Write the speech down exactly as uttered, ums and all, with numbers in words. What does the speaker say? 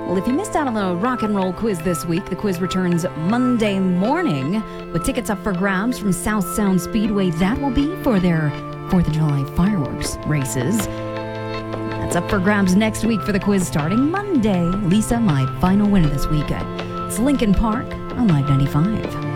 Well, if you missed out on the rock and roll quiz this week, the quiz returns Monday morning with tickets up for grabs from South Sound Speedway. That will be for their fourth of July fireworks races. That's up for grabs next week for the quiz starting Monday. Lisa, my final winner this week. It's Lincoln Park on Live ninety-five.